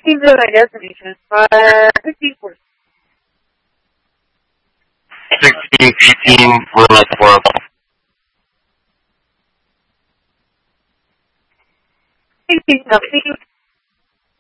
seems to my destination, but 16 16, 18, we're like 4 o'clock. 16,